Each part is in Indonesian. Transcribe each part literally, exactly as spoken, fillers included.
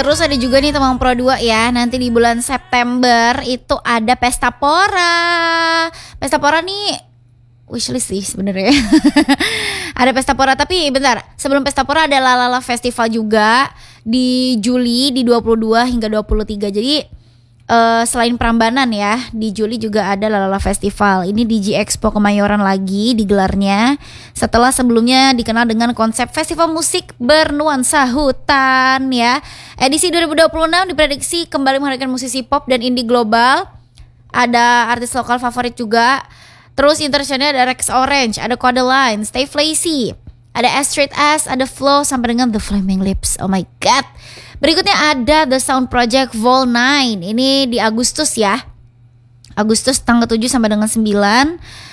terus ada juga nih teman Pro dua ya. Nanti di bulan September itu ada Pesta Pora. Pesta Pora nih wishlist sih sebenarnya. Ada Pesta Pora, tapi bentar, sebelum Pesta Pora ada Lalala Festival juga di Juli di dua puluh dua hingga dua puluh tiga. Jadi Uh, selain Prambanan ya, di Juli juga ada Lalala Festival. Ini di G Expo Kemayoran lagi digelarnya, setelah sebelumnya dikenal dengan konsep festival musik bernuansa hutan ya. Edisi dua ribu dua puluh enam diprediksi kembali menghadirkan musisi pop dan indie global. Ada artis lokal favorit juga. Terus internasionalnya ada Rex Orange, ada Codaline, Stay Lazy, ada Astrid S, ada Flow sampai dengan The Flaming Lips. Oh my god. Berikutnya ada The Sound Project Vol nine. Ini di Agustus ya. Agustus tanggal tujuh sampai dengan sembilan.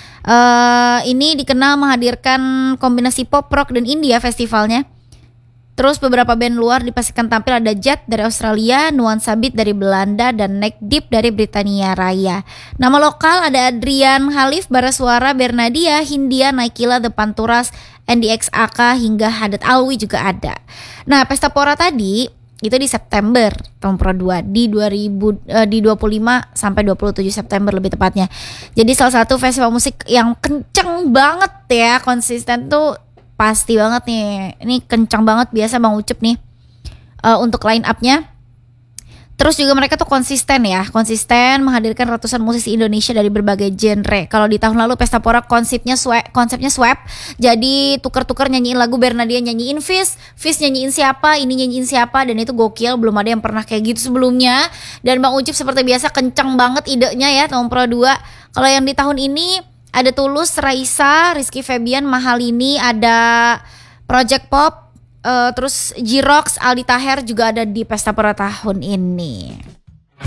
uh, Ini dikenal menghadirkan kombinasi pop, rock, dan indie ya festivalnya. Terus beberapa band luar dipastikan tampil. Ada Jet dari Australia, Nuansa Beat dari Belanda, dan Neck Deep dari Britania Raya. Nama lokal ada Adrian Halif, Barasuara, Bernadia, Hindia, Naikila, The Panturas, N D X A K, hingga Hadat Alwi juga ada. Nah, Pesta Pora tadi itu di September tahun Pro dua di dua ribu uh, di dua puluh lima sampai dua puluh tujuh September lebih tepatnya. Jadi salah satu festival musik yang kenceng banget ya, konsisten tuh pasti banget nih. Ini kenceng banget biasa Bang Ucup nih uh, untuk line up-nya. Terus juga mereka tuh konsisten ya, konsisten menghadirkan ratusan musisi Indonesia dari berbagai genre. Kalau di tahun lalu Pesta Pora konsepnya swap, konsepnya swap. Jadi tuker-tuker nyanyiin lagu, Bernadia nyanyiin Fis, Fis nyanyiin siapa, ini nyanyiin siapa, dan itu gokil, belum ada yang pernah kayak gitu sebelumnya. Dan Bang Ucup seperti biasa kencang banget idenya ya tahun Pro dua. Kalau yang di tahun ini ada Tulus, Raisa, Rizky Febian, Mahalini, ada Project Pop, Uh, terus J-Rox, Aldi Taher juga ada di Pesta Pora tahun ini.